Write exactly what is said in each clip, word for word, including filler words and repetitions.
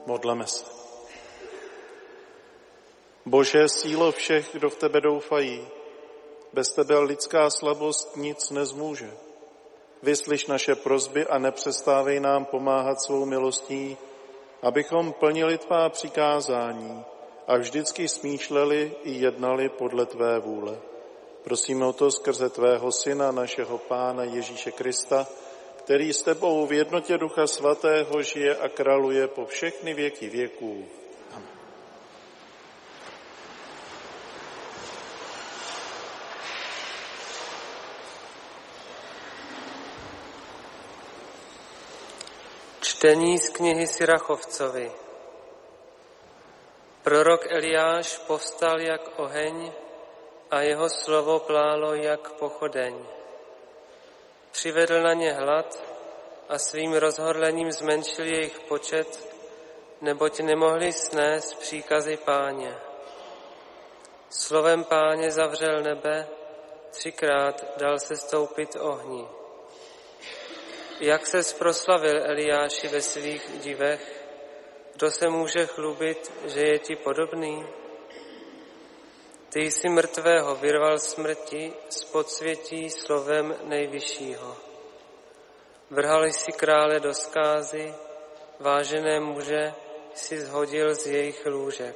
Modleme se. Bože, sílo všech, kdo v tebe doufají, bez tebe lidská slabost nic nezmůže. Vyslyš naše prosby a nepřestávej nám pomáhat svou milostí, abychom plnili tvá přikázání a vždycky smýšleli i jednali podle tvé vůle. Prosíme o to skrze tvého Syna, našeho Pána Ježíše Krista, který s tebou v jednotě Ducha Svatého žije a králuje po všechny věky věků. Amen. Čtení z knihy Sirachovcovi. Prorok Eliáš povstal jak oheň a jeho slovo plálo jak pochodeň. Přivedl na ně hlad a svým rozhorlením zmenšil jejich počet, neboť nemohli snést příkazy Páně. Slovem Páně zavřel nebe, třikrát dal se stoupit ohni. Jak se proslavil Eliáši ve svých divech, kdo se může chlubit, že je ti podobný? Ty jsi mrtvého vyrval smrti z podsvětí slovem nejvyššího. Vrhal jsi krále do zkázy, vážené muže jsi zhodil z jejich lůžek.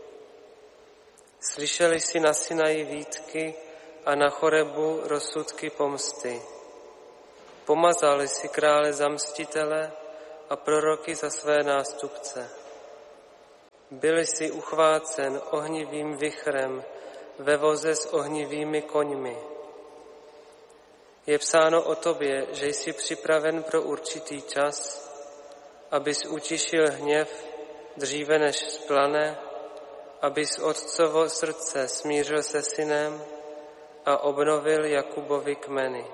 Slyšeli jsi na Sinaji výtky a na Chorebu rozsudky pomsty. Pomazali si krále za mstitele a proroky za své nástupce. Byli si uchvácen ohnivým vichrem ve voze s ohnivými koňmi. Je psáno o tobě, že jsi připraven pro určitý čas, abys utišil hněv dříve než splane, abys otcovo srdce smířil se synem a obnovil Jakubovi kmeny.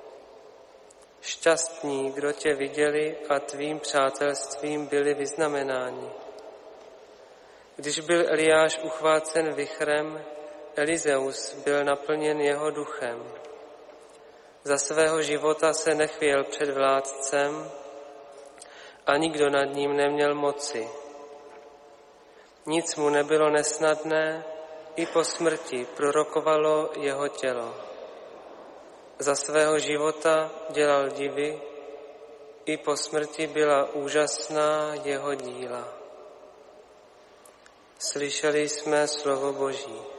Šťastní, kdo tě viděli a tvým přátelstvím byli vyznamenáni. Když byl Eliáš uchvácen vichrem, Elizeus byl naplněn jeho duchem. Za svého života se nechvěl před vládcem a nikdo nad ním neměl moci. Nic mu nebylo nesnadné, i po smrti prorokovalo jeho tělo. Za svého života dělal divy, i po smrti byla úžasná jeho díla. Slyšeli jsme slovo Boží.